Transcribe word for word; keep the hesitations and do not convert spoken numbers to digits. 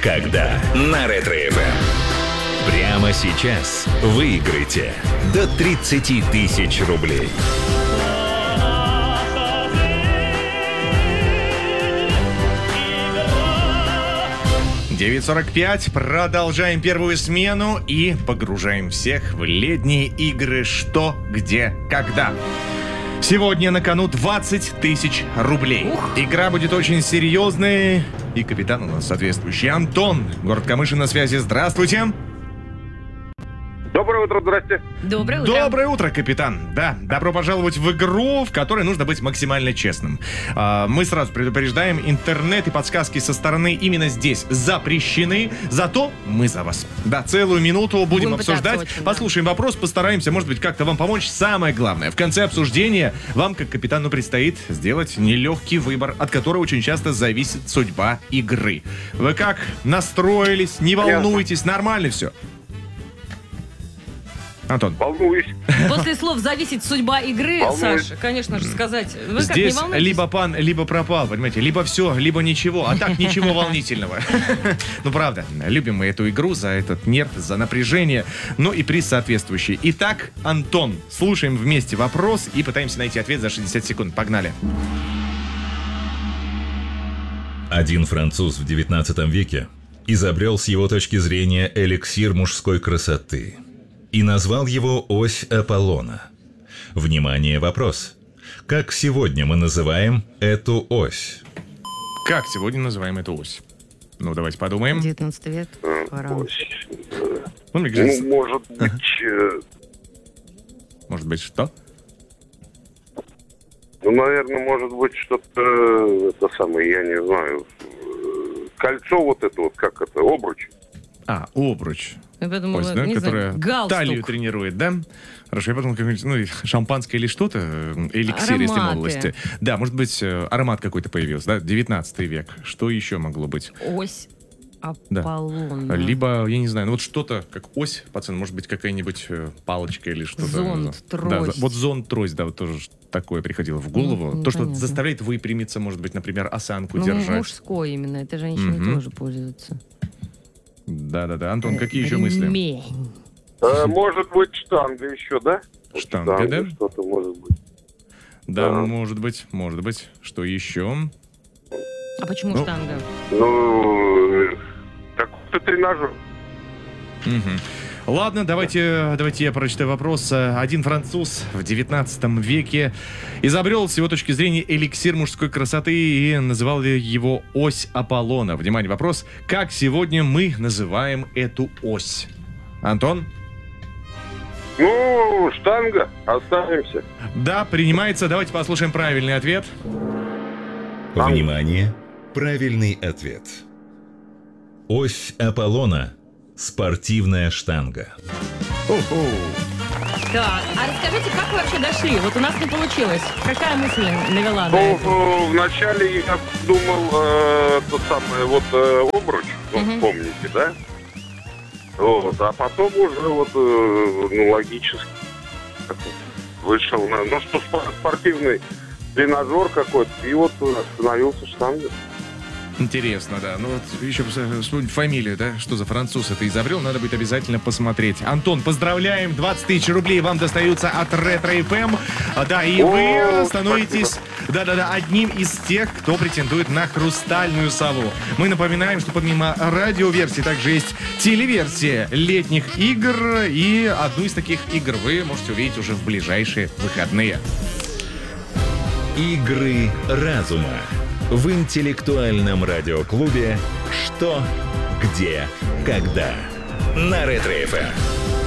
когда на Ретро-эф эм. Прямо сейчас выиграйте до тридцать тысяч рублей. девять сорок пять. Продолжаем первую смену и погружаем всех в летние игры «Что, где, когда». Сегодня на кону двадцать тысяч рублей. Ух. Игра будет очень серьезная. И капитан у нас соответствующий. Антон, город Камышин на связи. Здравствуйте. Доброе утро, здрасте. Доброе утро. Доброе утро, капитан. Да, добро пожаловать в игру, в которой нужно быть максимально честным. А, мы сразу предупреждаем, интернет и подсказки со стороны именно здесь запрещены, зато мы за вас. Да, целую минуту будем, будем обсуждать. Очень, Послушаем да. вопрос, постараемся, может быть, как-то вам помочь. Самое главное, в конце обсуждения вам, как капитану, предстоит сделать нелегкий выбор, от которого очень часто зависит судьба игры. Вы как, настроились, не волнуйтесь, нормально все? Антон. Волнуюсь. После слов «зависит судьба игры», Волнуюсь. Саша, конечно же, сказать... Вы Здесь как, не либо пан, либо пропал, понимаете? Либо все, либо ничего. А так ничего волнительного. Ну, правда, любим мы эту игру за этот нерв, за напряжение, ну и приз соответствующий. Итак, Антон, слушаем вместе вопрос и пытаемся найти ответ за шестьдесят секунд. Погнали. Один француз в девятнадцатом веке изобрел с его точки зрения эликсир мужской красоты и назвал его «Ось Аполлона». Внимание, вопрос. Как сегодня мы называем эту ось? Как сегодня называем эту ось? Ну, давайте подумаем. девятнадцатый век. Ось. Ну, мне кажется... Ну, может быть... Э... Может быть, что? Ну, наверное, может быть, что-то... Это самое, я не знаю... Кольцо вот это вот, как это, обруч? А, обруч. Я подумала, Ось, да, не которая знаю, талию тренирует, да? Хорошо, я подумал, какое-нибудь, ну, шампанское или что-то, эликсир, если молодости. Да, может быть, аромат какой-то появился, да? девятнадцатый век. Что еще могло быть? Ось Аполлона. Да. Либо, я не знаю, ну вот что-то, как ось, пацан, может быть, какая-нибудь палочка или что-то. Зонт, трость. Да, вот зонт, трость, да, вот тоже такое приходило в голову. Ну, То, что понятно. Заставляет выпрямиться, может быть, например, осанку ну, держать. Мужской именно, это женщины Угу. тоже пользуются. Да-да-да. Антон, какие еще мысли? Ремень. А, может быть, штанга еще, да? Штанга, штанга, да? Что-то может быть. Да, Да. может быть, может быть. Что еще? А почему Ну, штанга? Ну, какой-то тренажер. Мгм. Ладно, давайте, давайте я прочитаю вопрос. Один француз в девятнадцатом веке изобрел с его точки зрения эликсир мужской красоты и называл его ось Аполлона. Внимание, вопрос. Как сегодня мы называем эту ось? Антон? Ну, штанга. Останемся. Да, принимается. Давайте послушаем правильный ответ. Внимание! Правильный ответ. Ось Аполлона – спортивная штанга. Уху. Так, а расскажите, как вы вообще дошли? Вот у нас не получилось. Какая мысль навела на это? Ну, вначале я думал, э, то самое, вот э, обруч, ну, Мгм. помните, да? Вот, а потом уже вот, э, ну, логически вышел на, ну, что спор- спортивный тренажер какой-то, и вот остановился штанга. Интересно, да. Ну вот еще вспомнить фамилию, да? Что за француз это изобрел, надо будет обязательно посмотреть. Антон, поздравляем, двадцать тысяч рублей вам достаются от Ретро-эф эм. А, да, и вы О, становитесь, да-да-да, одним из тех, кто претендует на хрустальную сову. Мы напоминаем, что помимо радиоверсии также есть телеверсия летних игр, и одну из таких игр вы можете увидеть уже в ближайшие выходные. Игры разума. В интеллектуальном радиоклубе «Что, где, когда» на Ретро-эф эм.